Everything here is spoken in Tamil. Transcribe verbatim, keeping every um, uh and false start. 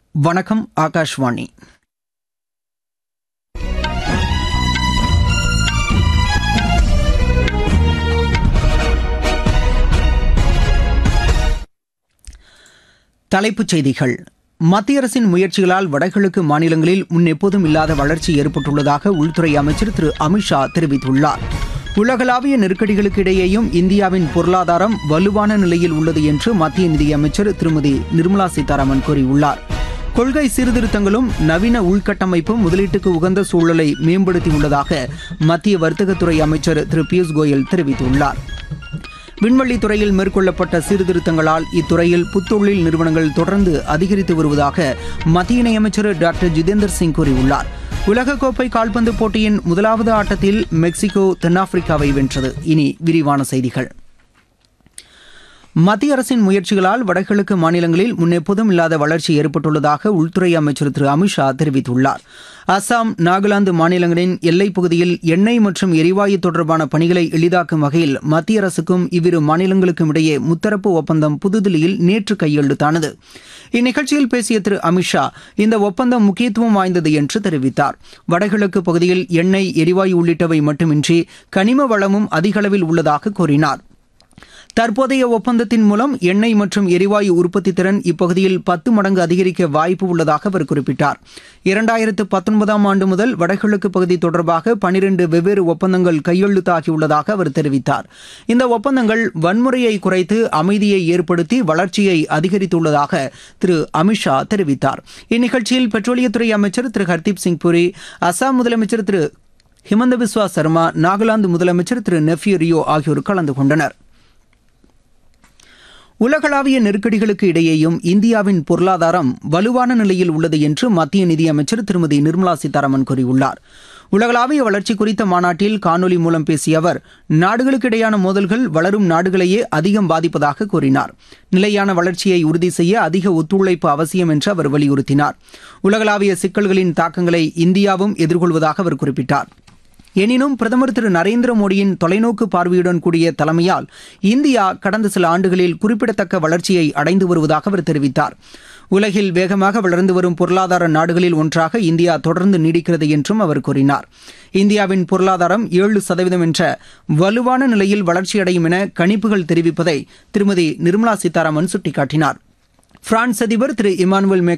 வணக்கம், ஆகாஷ்வாணி. தலைப்புச் செய்திகள். மத்திய அரசின் முயற்சிகளால் வடகிழக்கு மாநிலங்களில் முன்னெப்போதும் இல்லாத வளர்ச்சி ஏற்பட்டுள்ளதாக உள்துறை அமைச்சர் திரு அமித்ஷா தெரிவித்துள்ளார். உலகளாவிய நெருக்கடிகளுக்கு இடையேயும் இந்தியாவின் பொருளாதாரம் வலுவான நிலையில் உள்ளது என்று மத்திய நிதியமைச்சர் திருமதி நிர்மலா சீதாராமன் கூறியுள்ளார். கொள்கை சீர்திருத்தங்களும் நவீன உள்கட்டமைப்பும் முதலீட்டுக்கு உகந்த சூழலை மேம்படுத்தியுள்ளதாக மத்திய வர்த்தகத்துறை அமைச்சர் திரு பியூஷ் கோயல் தெரிவித்துள்ளார். விண்வெளி துறையில் மேற்கொள்ளப்பட்ட சீர்திருத்தங்களால் இத்துறையில் புத்தொழில் நிறுவனங்கள் தொடர்ந்து அதிகரித்து வருவதாக மத்திய இணையமைச்சர் டாக்டர் ஜிதேந்தர் சிங் கூறியுள்ளார். உலகக்கோப்பை கால்பந்து போட்டியின் முதலாவது ஆட்டத்தில் மெக்சிகோ தென்னாப்பிரிக்காவை வென்றது. இனி விரிவான செய்திகள். மத்திய அரசின் முயற்சிகளால் வடகிழக்கு மாநிலங்களில் முன்னெப்போதும் இல்லாத வளர்ச்சி ஏற்பட்டுள்ளதாக உள்துறை அமைச்சர் திரு அமித்ஷா தெரிவித்துள்ளார். அசாம், நாகாலாந்து மாநிலங்களின் எல்லைப் பகுதியில் எண்ணெய் மற்றும் எரிவாயு தொடர்பான பணிகளை எளிதாக்கும் வகையில் மத்திய அரசுக்கும் இவ்விரு மாநிலங்களுக்கும் இடையே முத்தரப்பு ஒப்பந்தம் புதுதில்லியில் நேற்று கையெழுத்தானது. இந்நிகழ்ச்சியில் பேசிய திரு அமித்ஷா, இந்த ஒப்பந்தம் முக்கியத்துவம் வாய்ந்தது என்று தெரிவித்தார். வடகிழக்கு பகுதியில் எண்ணெய், எரிவாயு உள்ளிட்டவை மட்டுமின்றி கனிம வளமும் அதிக அளவில் உள்ளதாக கூறினார். தற்போதைய ஒப்பந்தத்தின் மூலம் எண்ணெய் மற்றும் எரிவாயு உற்பத்தி திறன் இப்பகுதியில் பத்து மடங்கு அதிகரிக்க வாய்ப்பு உள்ளதாக அவர் குறிப்பிட்டார். இரண்டாயிரத்து பத்தொன்பதாம் ஆண்டு முதல் வடகிழக்கு பகுதி தொடர்பாக பனிரண்டு வெவ்வேறு ஒப்பந்தங்கள் கையெழுத்தாகியுள்ளதாக அவர் தெரிவித்தார். இந்த ஒப்பந்தங்கள் வன்முறையை குறைத்து அமைதியை ஏற்படுத்தி வளர்ச்சியை அதிகரித்துள்ளதாக திரு அமித்ஷா தெரிவித்தார். இந்நிகழ்ச்சியில் பெட்ரோலியத்துறை அமைச்சர் திரு ஹர்தீப் சிங் புரி, அசாம் முதலமைச்சர் திரு ஹிமந்த பிஸ்வா சர்மா, நாகாலாந்து முதலமைச்சர் திரு நெஃப்யூ ரியோ ஆகியோர் கலந்து கொண்டனர். உலகளாவிய நெருக்கடிகளுக்கு இடையேயும் இந்தியாவின் பொருளாதாரம் வலுவான நிலையில் உள்ளது என்று மத்திய நிதியமைச்சர் திருமதி நிர்மலா சீதாராமன் கூறியுள்ளார். உலகளாவிய வளர்ச்சி குறித்த மாநாட்டில் காணொலி மூலம் பேசிய அவர், நாடுகளுக்கு இடையான மோதல்கள் வளரும் நாடுகளையே அதிகம் பாதிப்பதாக கூறினார். நிலையான வளர்ச்சியை உறுதி செய்ய அதிக ஒத்துழைப்பு அவசியம் என்று அவர் வலியுறுத்தினார். உலகளாவிய சிக்கல்களின் தாக்கங்களை இந்தியாவும் எதிர்கொள்வதாக அவர் குறிப்பிட்டார். எனினும் பிரதமர் திரு நரேந்திர மோடியின் தொலைநோக்கு பார்வையுடன் கூடிய தலைமையால் இந்தியா கடந்த சில ஆண்டுகளில் குறிப்பிடத்தக்க வளர்ச்சியை அடைந்து வருவதாக அவர் தெரிவித்தார். உலகில் வேகமாக வளர்ந்து வரும் பொருளாதார நாடுகளில் ஒன்றாக இந்தியா தொடர்ந்து நீடிக்கிறது என்றும் அவர் கூறினார். இந்தியாவின் பொருளாதாரம் ஏழு சதவீதம் என்ற வலுவான நிலையில் வளர்ச்சியடையும் என கணிப்புகள் தெரிவிப்பதை திருமதி நிர்மலா சீதாராமன் சுட்டிக்காட்டினார். பிரான்ஸ் அதிபர் திரு இமானுவேல்